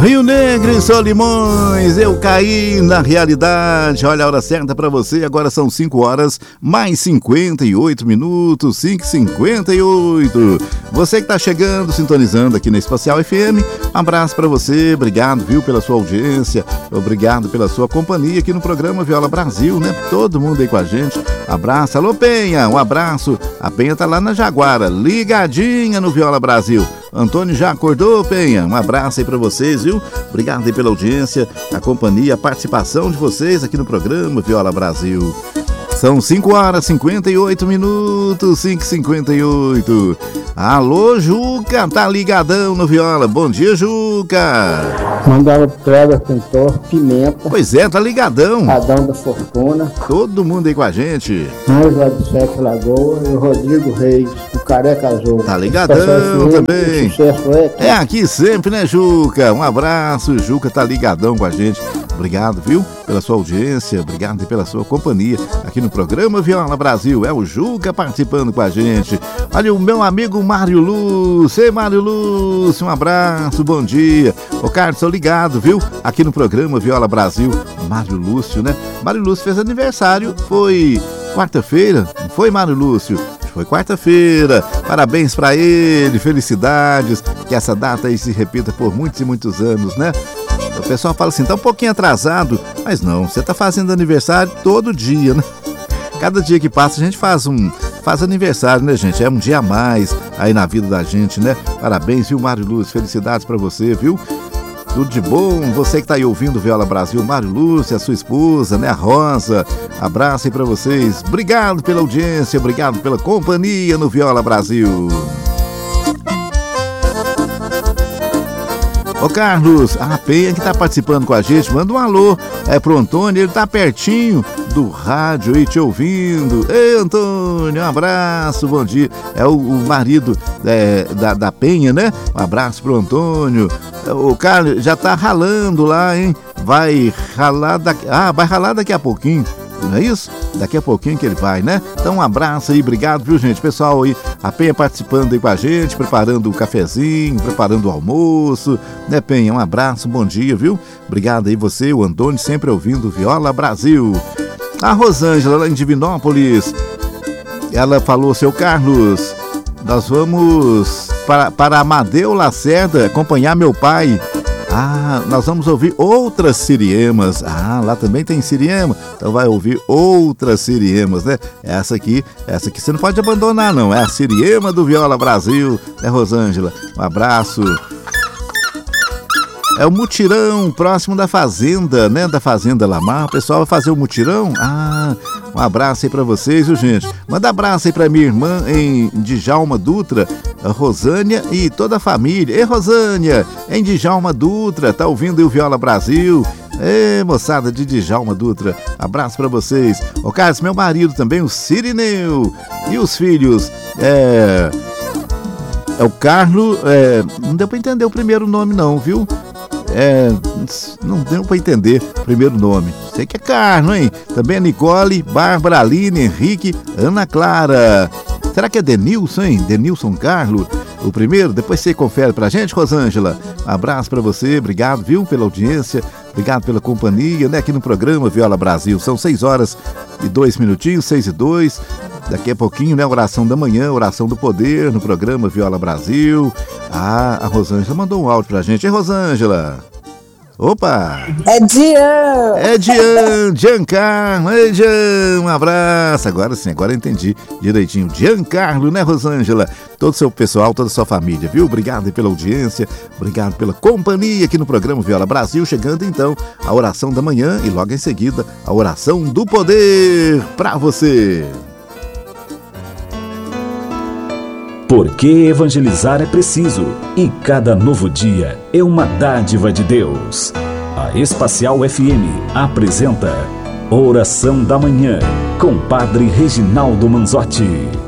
Rio Negro e Solimões, eu caí na realidade. Olha a hora certa pra você, agora são 5 horas mais 58 minutos, 5h58. Você que tá chegando, sintonizando aqui na Espacial FM, um abraço pra você, obrigado, viu, pela sua audiência, obrigado pela sua companhia aqui no programa Viola Brasil, né? Todo mundo aí com a gente, abraço. Alô Penha, um abraço, a Penha tá lá na Jaguara, ligadinha no Viola Brasil. Antônio já acordou, Penha? Um abraço aí pra vocês, viu? Obrigado aí pela audiência, a companhia, a participação de vocês aqui no programa Viola Brasil. São 5 horas 58 minutos, 5h58. Alô, Juca, tá ligadão no Viola. Bom dia, Juca. Mandava Cleber Pintor, Pimenta. Pois é, tá ligadão. Adão da Fortuna. Todo mundo aí com a gente. Nós lá de Sete Lagoa e o Rodrigo Reis, o Careca Azul. Tá ligadão também. Sucesso é aqui sempre, né, Juca? Um abraço, Juca tá ligadão com a gente. Obrigado, viu, pela sua audiência, obrigado pela sua companhia aqui no programa Viola Brasil. É o Juca participando com a gente. Olha o meu amigo Mário Lúcio. Ei, Mário Lúcio, um abraço, bom dia. Ô, Carlos, tô ligado, viu, aqui no programa Viola Brasil. Mário Lúcio, né? Mário Lúcio fez aniversário, foi quarta-feira, não foi, Mário Lúcio? Foi quarta-feira, parabéns pra ele, felicidades, que essa data aí se repita por muitos e muitos anos, né? O pessoal fala assim, tá um pouquinho atrasado, mas não, você tá fazendo aniversário todo dia, né? Cada dia que passa a gente faz aniversário, né, gente? É um dia a mais aí na vida da gente, né? Parabéns, viu, Mário Lúcio? Felicidades pra você, viu? Tudo de bom, você que tá aí ouvindo Viola Brasil, Mário Lúcio, a sua esposa, né, a Rosa, abraço aí pra vocês, obrigado pela audiência, obrigado pela companhia no Viola Brasil. Ô Carlos, a Penha que tá participando com a gente, manda um alô pro Antônio, ele tá pertinho do rádio aí te ouvindo. Ei, Antônio, um abraço, bom dia. É o marido da Penha, né? Um abraço pro Antônio. O Carlos já tá ralando lá, hein? Vai ralar daqui a pouquinho. Não é isso? Daqui a pouquinho que ele vai, né? Então um abraço aí, obrigado, viu, gente? Pessoal aí, a Penha participando aí com a gente, preparando o cafezinho, preparando o almoço, né, Penha? Um abraço, bom dia, viu? Obrigado aí você, o Antônio, sempre ouvindo Viola Brasil. A Rosângela, lá em Divinópolis, ela falou, seu Carlos, nós vamos para Amadeu Lacerda acompanhar meu pai. Nós vamos ouvir outras Siriemas. Lá também tem Siriema. Então vai ouvir outras Siriemas, né? Essa aqui você não pode abandonar, não. É a Siriema do Viola Brasil, né, Rosângela? Um abraço. É o mutirão próximo da fazenda, né? Da Fazenda Lamar. O pessoal vai fazer o mutirão? Um abraço aí pra vocês, viu, gente? Manda abraço aí pra minha irmã em Djalma Dutra, a Rosânia e toda a família. Ei, Rosânia, em Djalma Dutra, tá ouvindo aí o Viola Brasil? Ei, moçada de Djalma Dutra, abraço pra vocês. Ô, Carlos, meu marido também, o Cirineu. E os filhos, é o Carlos, não deu pra entender o primeiro nome não, viu? Não deu pra entender o primeiro nome. Sei que é Carlos, hein? Também é Nicole, Bárbara, Aline, Henrique, Ana Clara. Será que é Denilson, hein? Denilson Carlos, o primeiro? Depois você confere pra gente, Rosângela. Um abraço pra você, obrigado, viu, pela audiência, obrigado pela companhia, né, aqui no programa Viola Brasil. São 6 horas e 2 minutinhos, 6h02. Daqui a pouquinho, né, oração da manhã, oração do poder no programa Viola Brasil. A Rosângela mandou um áudio pra gente. Ei, Rosângela. Opa! É Giancarlo. Ei, Jean, um abraço. Agora sim, agora eu entendi direitinho. Giancarlo, né, Rosângela? Todo o seu pessoal, toda a sua família, viu? Obrigado pela audiência, obrigado pela companhia aqui no programa Viola Brasil. Chegando então a oração da manhã e logo em seguida a oração do poder pra você. Porque evangelizar é preciso e cada novo dia é uma dádiva de Deus. A Espacial FM apresenta Oração da Manhã com Padre Reginaldo Manzotti.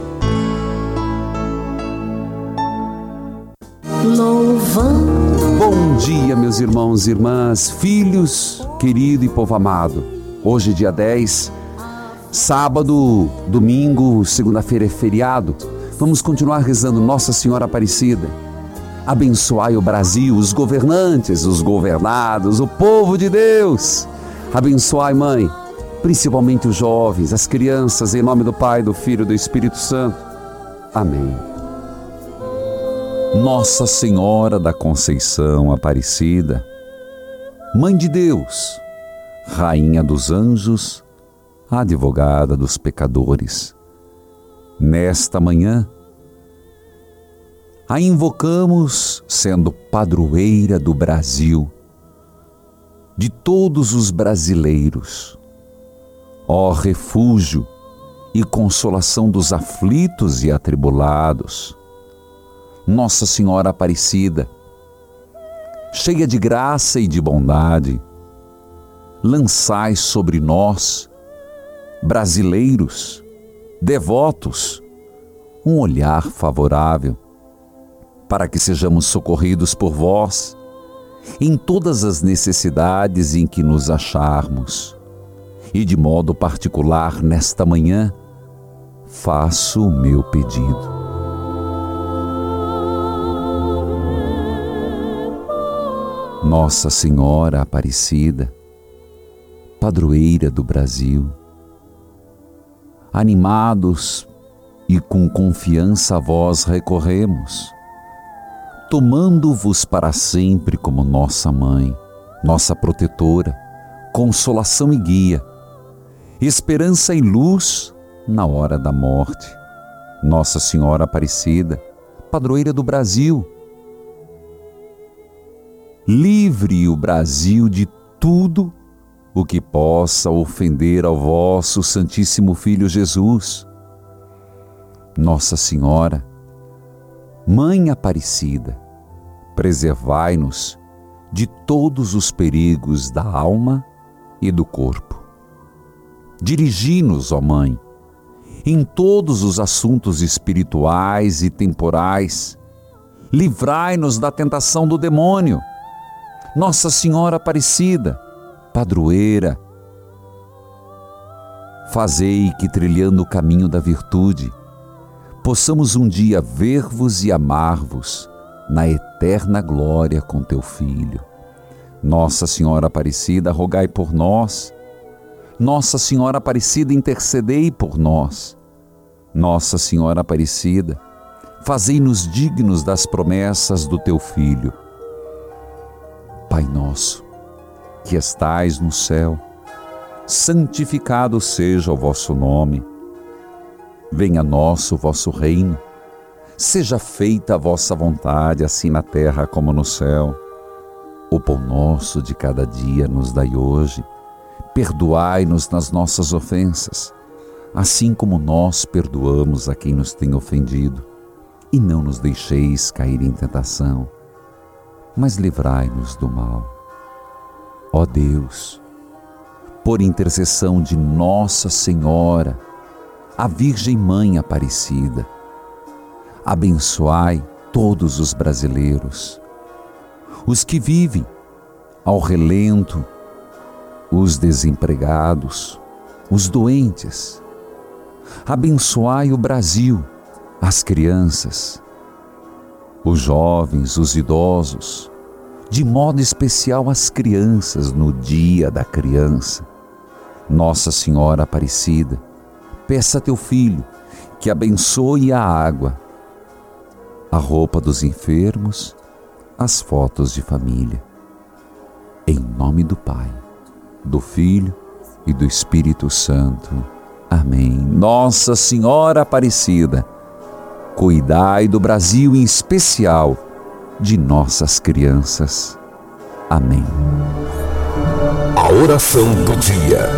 Bom dia, meus irmãos e irmãs, filhos, querido e povo amado. Hoje, dia 10, sábado, domingo, segunda-feira é feriado. Vamos continuar rezando Nossa Senhora Aparecida. Abençoai o Brasil, os governantes, os governados, o povo de Deus. Abençoai, Mãe, principalmente os jovens, as crianças, em nome do Pai, do Filho e do Espírito Santo. Amém. Nossa Senhora da Conceição Aparecida, Mãe de Deus, Rainha dos anjos, advogada dos pecadores, nesta manhã, a invocamos sendo padroeira do Brasil, de todos os brasileiros, ó refúgio e consolação dos aflitos e atribulados. Nossa Senhora Aparecida, cheia de graça e de bondade, lançai sobre nós, brasileiros, devotos, um olhar favorável, para que sejamos socorridos por vós em todas as necessidades em que nos acharmos. E de modo particular, nesta manhã, faço o meu pedido. Nossa Senhora Aparecida, padroeira do Brasil, animados e com confiança a vós recorremos, tomando-vos para sempre como nossa mãe, nossa protetora, consolação e guia, esperança e luz na hora da morte. Nossa Senhora Aparecida, padroeira do Brasil, livre o Brasil de tudo o que possa ofender ao vosso Santíssimo Filho Jesus. Nossa Senhora, Mãe Aparecida, preservai-nos de todos os perigos da alma e do corpo. Dirigi-nos, ó Mãe, em todos os assuntos espirituais e temporais. Livrai-nos da tentação do demônio. Nossa Senhora Aparecida, padroeira, fazei que, trilhando o caminho da virtude, possamos um dia ver-vos e amar-vos na eterna glória com teu Filho. Nossa Senhora Aparecida, rogai por nós. Nossa Senhora Aparecida, intercedei por nós. Nossa Senhora Aparecida, fazei-nos dignos das promessas do teu Filho. Pai nosso, que estais no céu, santificado seja o vosso nome. Venha a nós o vosso reino. Seja feita a vossa vontade, assim na terra como no céu. O pão nosso de cada dia nos dai hoje. Perdoai-nos nas nossas ofensas, assim como nós perdoamos a quem nos tem ofendido. E não nos deixeis cair em tentação, mas livrai-nos do mal. Ó Deus, por intercessão de Nossa Senhora, a Virgem Mãe Aparecida, abençoai todos os brasileiros, os que vivem ao relento, os desempregados, os doentes. Abençoai o Brasil, as crianças, os jovens, os idosos, de modo especial as crianças no Dia da Criança. Nossa Senhora Aparecida, peça a teu Filho que abençoe a água, a roupa dos enfermos, as fotos de família. Em nome do Pai, do Filho e do Espírito Santo. Amém. Nossa Senhora Aparecida, cuidai do Brasil, em especial de nossas crianças. Amém. A oração do dia.